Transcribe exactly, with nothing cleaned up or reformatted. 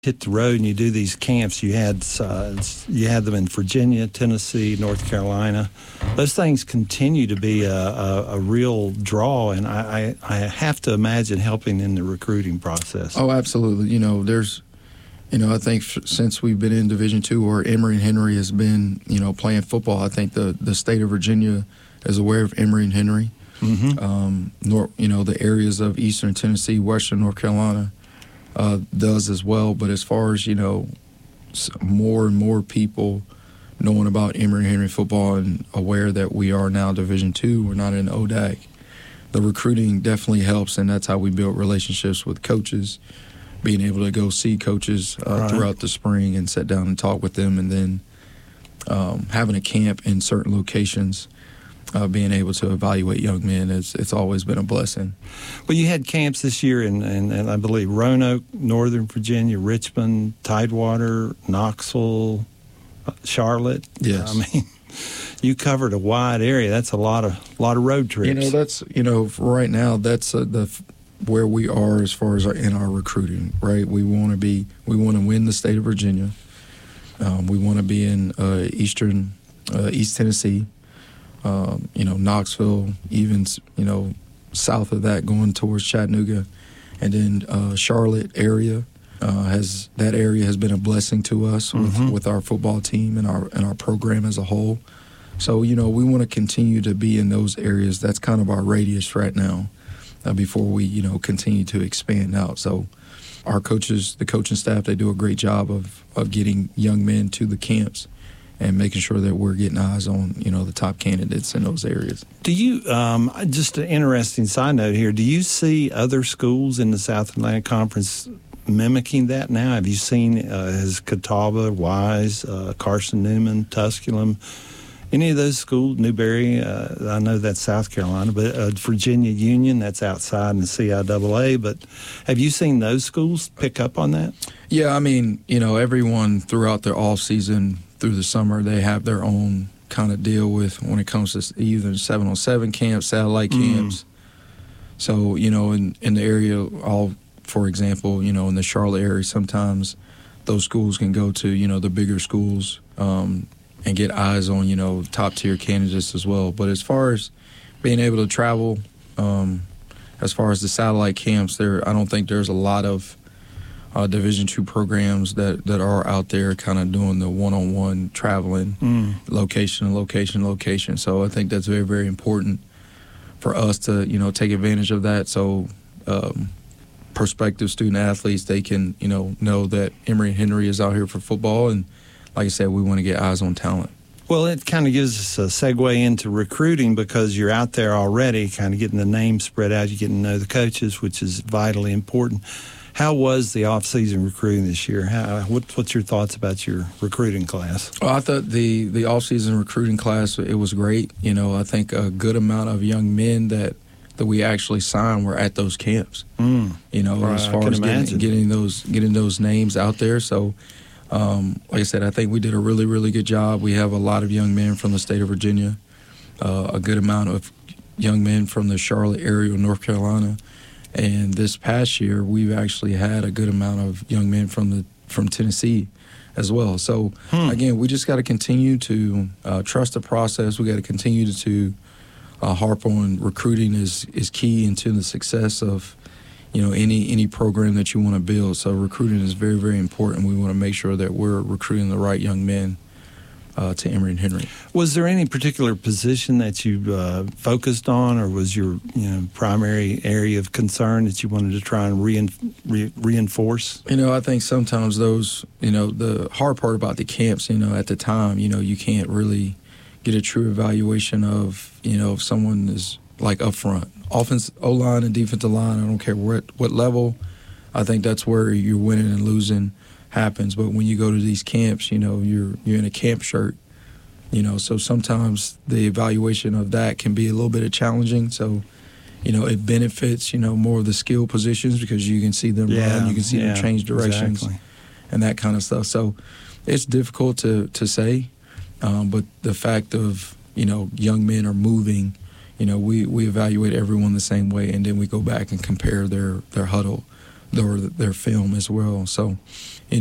hit the road and you do these camps, you had uh, you had them in Virginia, Tennessee, North Carolina. Those things continue to be a, a, a real draw, and I, I, I have to imagine helping in the recruiting process. Oh, absolutely. You know, there's, you know, I think f- since we've been in Division Two, or Emory and Henry has been, you know, playing football, I think the, the state of Virginia is aware of Emory and Henry. Mm-hmm. Um, nor, you know, the areas of Eastern Tennessee, Western North Carolina. Uh, does as well, but as far as, you know, more and more people knowing about Emory and Henry football and aware that we are now Division Two, we're not in O D A C, the recruiting definitely helps, and that's how we build relationships with coaches, being able to go see coaches uh, right. throughout the spring and sit down and talk with them, and then um, having a camp in certain locations. Uh, being able to evaluate young men, is it's always been a blessing. Well, you had camps this year in, in, in I believe, Roanoke, Northern Virginia, Richmond, Tidewater, Knoxville, Charlotte. Yes. I mean, you covered a wide area. That's a lot of lot of road trips. You know, that's, you know, right now, that's uh, the where we are as far as our, in our recruiting, right? We want to be, we want to win the state of Virginia. Um, we want to be in uh, Eastern, uh, East Tennessee. Um, you know, Knoxville, even, you know, south of that going towards Chattanooga. And then uh, Charlotte area uh, has, that area has been a blessing to us with, mm-hmm. with our football team and our and our program as a whole. So, you know, we want to continue to be in those areas. That's kind of our radius right now uh, before we, you know, continue to expand out. So our coaches, the coaching staff, they do a great job of, of getting young men to the camps and making sure that we're getting eyes on, you know, the top candidates in those areas. Do you, um, just an interesting side note here, do you see other schools in the South Atlantic Conference mimicking that now? Have you seen, uh, has Catawba, Wise, uh, Carson Newman, Tusculum, any of those schools, Newberry, uh, I know that's South Carolina, but uh, Virginia Union, that's outside in the C I A A, but have you seen those schools pick up on that? Yeah, I mean, you know, everyone throughout their off-season through the summer, they have their own kind of deal with when it comes to either seven on seven camps, satellite camps. Mm. So, you know, in, in the area, all for example, you know, in the Charlotte area, sometimes those schools can go to, you know, the bigger schools um, and get eyes on, you know, top-tier candidates as well. But as far as being able to travel, um, as far as the satellite camps, there, I don't think there's a lot of Uh, Division two programs that, that are out there kind of doing the one-on-one traveling, mm. location to location, location. So I think that's very, very important for us to, you know, take advantage of that. So um, prospective student athletes, they can, you know, know that Emory and Henry is out here for football. And like I said, we want to get eyes on talent. Well, it kind of gives us a segue into recruiting because you're out there already kind of getting the name spread out. You're getting to know the coaches, which is vitally important. How was the off-season recruiting this year? How, what, what's your thoughts about your recruiting class? Well, I thought the, the off-season recruiting class, it was great. You know, I think a good amount of young men that, that we actually signed were at those camps. Mm. You know, right, as far as getting, getting those getting those names out there. So, um, like I said, I think we did a really, really good job. We have a lot of young men from the state of Virginia, uh, a good amount of young men from the Charlotte area of North Carolina. And this past year, we've actually had a good amount of young men from the from Tennessee as well. So, hmm. again, we just got to continue to uh, trust the process. We got to continue to, to uh, harp on recruiting is, is key into the success of, you know, any any program that you want to build. So recruiting is very, very important. We want to make sure that we're recruiting the right young men Uh, to Emory and Henry. Was there any particular position that you uh, focused on, or was your you know primary area of concern that you wanted to try and rein, re, reinforce? You know, I think sometimes those, you know, the hard part about the camps, you know, at the time, you know, you can't really get a true evaluation of, you know, if someone is like up front. Offense, O-line and defensive line, I don't care what, what level, I think that's where you're winning and losing happens. But when you go to these camps, you know, you're you're in a camp shirt, you know, so sometimes the evaluation of that can be a little bit of challenging. So, you know, it benefits, you know, more of the skill positions because you can see them yeah, run, you can see yeah, them change directions exactly. and that kind of stuff. So it's difficult to, to say, um, but the fact of, you know, young men are moving, you know, we, we evaluate everyone the same way, and then we go back and compare their, their huddle their their film as well. So